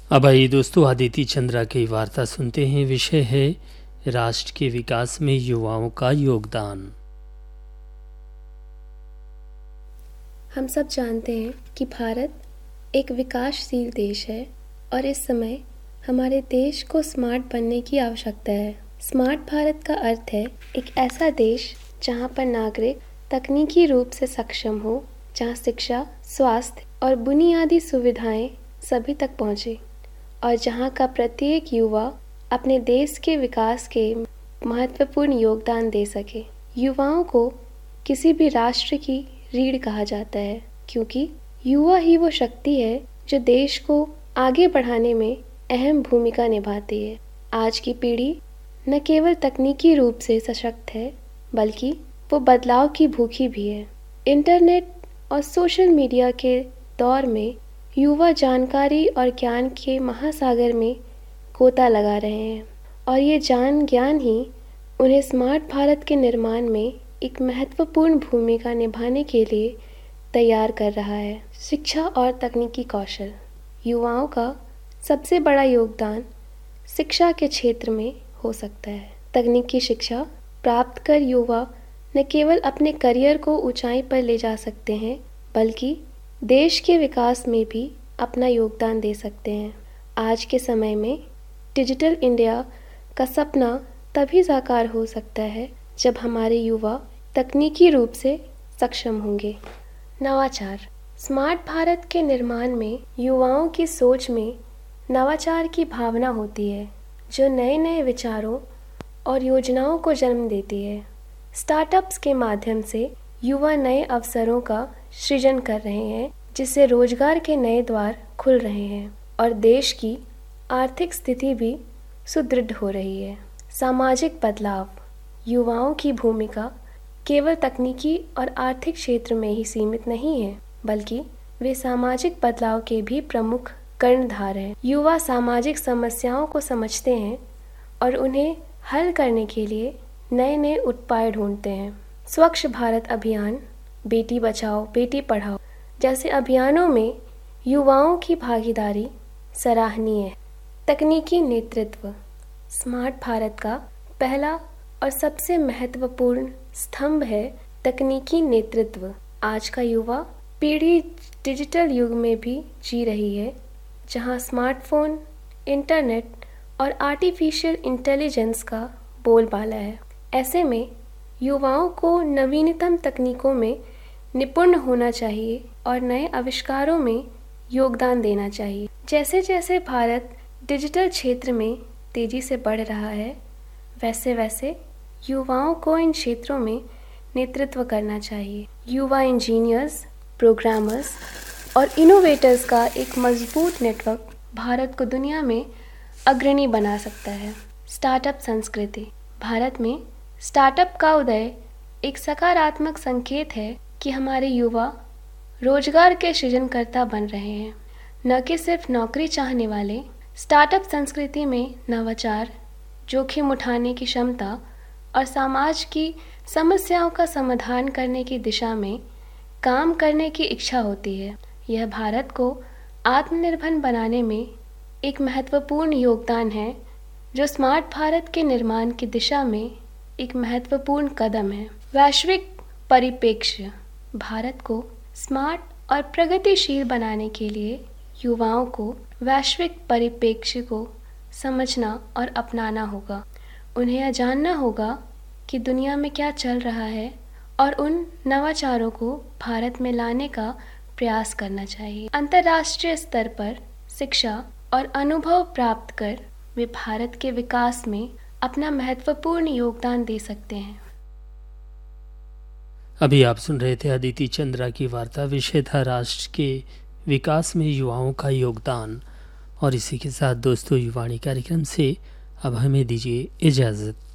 अब आइए दोस्तों अदिति चंद्रा की वार्ता सुनते हैं। विषय है राष्ट्र के विकास में युवाओं का योगदान। हम सब जानते हैं कि भारत एक विकासशील देश है और इस समय हमारे देश को स्मार्ट बनने की आवश्यकता है। स्मार्ट भारत का अर्थ है एक ऐसा देश जहां पर नागरिक तकनीकी रूप से सक्षम हो, जहां शिक्षा, स्वास्थ्य और बुनियादी सुविधाएं सभी तक पहुंचे और जहां का प्रत्येक युवा अपने देश के विकास के महत्वपूर्ण योगदान दे सके। युवाओं को किसी भी राष्ट्र की रीढ़ कहा जाता है, क्योंकि युवा ही वो शक्ति है जो देश को आगे बढ़ाने में अहम भूमिका निभाती है। आज की पीढ़ी न केवल तकनीकी रूप से सशक्त है, बल्कि वो बदलाव की भूखी भी है। इंटरनेट और सोशल मीडिया के दौर में युवा जानकारी और ज्ञान के महासागर में गोता लगा रहे हैं और ये ज्ञान ही उन्हें स्मार्ट भारत के निर्माण में एक महत्वपूर्ण भूमिका निभाने के लिए तैयार कर रहा है। शिक्षा और तकनीकी कौशल। युवाओं का सबसे बड़ा योगदान शिक्षा के क्षेत्र में हो सकता है। तकनीकी शिक्षा प्राप्त कर युवा न केवल अपने करियर को ऊंचाई पर ले जा सकते हैं, बल्कि देश के विकास में भी अपना योगदान दे सकते हैं। आज के समय में डिजिटल इंडिया का सपना तभी साकार हो सकता है जब हमारे युवा तकनीकी रूप से सक्षम होंगे। नवाचार। स्मार्ट भारत के निर्माण में युवाओं की सोच में नवाचार की भावना होती है, जो नए नए विचारों और योजनाओं को जन्म देती है। स्टार्टअप्स के माध्यम से युवा नए अवसरों का सृजन कर रहे हैं, जिससे रोजगार के नए द्वार खुल रहे हैं और देश की आर्थिक स्थिति भी सुदृढ़ हो रही है। सामाजिक बदलाव। युवाओं की भूमिका केवल तकनीकी और आर्थिक क्षेत्र में ही सीमित नहीं है, बल्कि वे सामाजिक बदलाव के भी प्रमुख कर्णधार हैं। युवा सामाजिक समस्याओं को समझते हैं और उन्हें हल करने के लिए नए नए उपाय ढूंढते हैं। स्वच्छ भारत अभियान, बेटी बचाओ बेटी पढ़ाओ जैसे अभियानों में युवाओं की भागीदारी सराहनीय है। तकनीकी नेतृत्व। स्मार्ट भारत का पहला और सबसे महत्वपूर्ण स्तंभ है तकनीकी नेतृत्व। आज का युवा पीढ़ी डिजिटल युग में भी जी रही है, जहां स्मार्टफोन, इंटरनेट और आर्टिफिशियल इंटेलिजेंस का बोलबाला है। ऐसे में युवाओं को नवीनतम तकनीकों में निपुण होना चाहिए और नए आविष्कारों में योगदान देना चाहिए। जैसे जैसे भारत डिजिटल क्षेत्र में तेजी से बढ़ रहा है, वैसे वैसे युवाओं को इन क्षेत्रों में नेतृत्व करना चाहिए। युवा इंजीनियर्स, प्रोग्रामर्स और इनोवेटर्स का एक मजबूत नेटवर्क भारत को दुनिया में अग्रणी बना सकता है। स्टार्टअप संस्कृति। भारत में स्टार्टअप का उदय एक सकारात्मक संकेत है कि हमारे युवा रोजगार के सृजनकर्ता बन रहे हैं, न कि सिर्फ नौकरी चाहने वाले। स्टार्टअप संस्कृति में नवाचार, जोखिम उठाने की क्षमता और समाज की समस्याओं का समाधान करने की दिशा में काम करने की इच्छा होती है। यह भारत को आत्मनिर्भर बनाने में एक महत्वपूर्ण योगदान है, जो स्मार्ट भारत के निर्माण की दिशा में एक महत्वपूर्ण कदम है। वैश्विक परिप्रेक्ष्य। भारत को स्मार्ट और प्रगतिशील बनाने के लिए युवाओं को वैश्विक परिप्रेक्ष्य को समझना और अपनाना होगा। उन्हें यह जानना होगा कि दुनिया में क्या चल रहा है और उन नवाचारों को भारत में लाने का प्रयास करना चाहिए। अंतर्राष्ट्रीय स्तर पर शिक्षा और अनुभव प्राप्त कर वे भारत के विकास में अपना महत्वपूर्ण योगदान दे सकते हैं। अभी आप सुन रहे थे अदिति चंद्रा की वार्ता। विषय था राष्ट्र के विकास में युवाओं का योगदान। और इसी के साथ दोस्तों, युवाणी कार्यक्रम से अब हमें दीजिए इजाज़त।